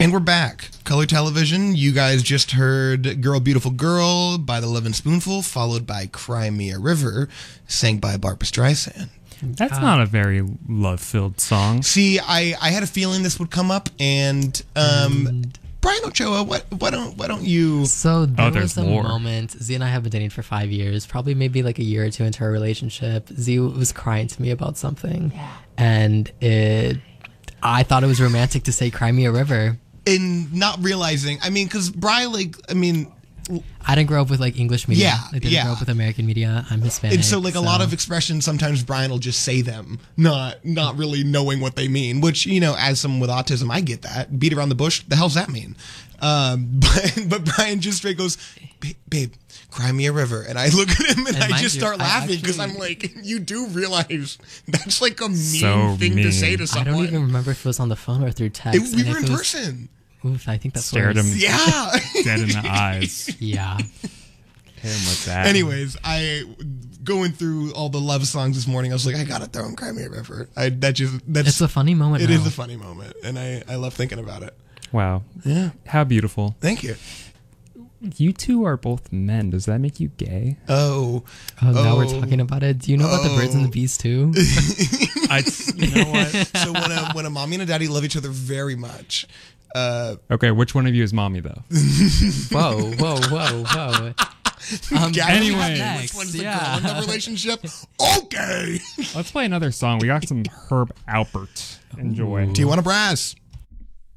And we're back. Color Television. You guys just heard Girl Beautiful Girl by the Lovin' Spoonful, followed by Cry Me a River, sang by Barbra Streisand. That's not a very love-filled song. See, I had a feeling this would come up, and Brian Ochoa, why don't you... So there was a more. moment. Z and I have been dating for 5 years, probably maybe like a year or two into our relationship. Z was crying to me about something, and I thought it was romantic to say "Cry Me a River." And not realizing, I mean, because Brian, I didn't grow up with like English media. Yeah, I didn't grow up with American media. I'm Hispanic. And so like a lot of expressions, sometimes Brian will just say them, not really knowing what they mean, which, you know, as someone with autism, I get that. Beat around the bush, the hell's that mean? But Brian just straight goes, babe, cry me a river. And I look at him and I just start laughing because I'm like, you do realize that's like a mean thing to say to someone. I don't even remember if it was on the phone or through text. We were in person. Oof, I think that's Stared him dead in the eyes. Yeah. Hit him with that. Anyways, going through all the love songs this morning, I was like, I gotta throw in "Cry Me a River." It's a funny moment. It is a funny moment, and I love thinking about it. Wow. Yeah. How beautiful. Thank you. You two are both men. Does that make you gay? Now we're talking about it. Do you know about the birds and the bees too? You know what? So when a mommy and a daddy love each other very much. Okay, which one of you is mommy though? Whoa. Anyway, which one's the girl in the relationship? Okay. Let's play another song. We got some Herb Alpert. Enjoy. Tijuana Brass.